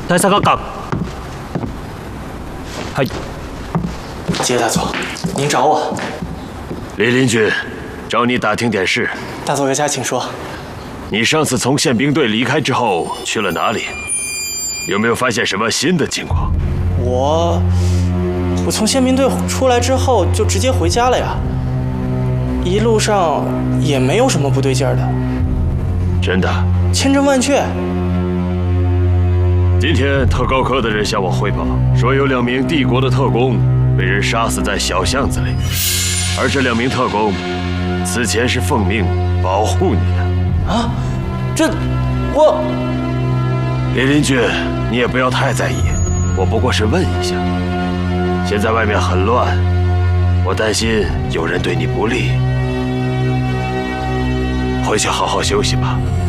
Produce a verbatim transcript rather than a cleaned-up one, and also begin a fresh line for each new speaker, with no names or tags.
大佐閣。嗨，
杰大佐，您找我？
李林君，找你打听点事。
大佐阁下，请说。
你上次从宪兵队离开之后去了哪里？有没有发现什么新的情况？
我，我从宪兵队出来之后就直接回家了呀。一路上也没有什么不对劲儿的。
真的？
千真万确。
今天特高科的人向我汇报，说有两名帝国的特工被人杀死在小巷子里，而这两名特工此前是奉命保护你的。
啊，这我……
李林君，你也不要太在意，我不过是问一下。现在外面很乱，我担心有人对你不利。回去好好休息吧。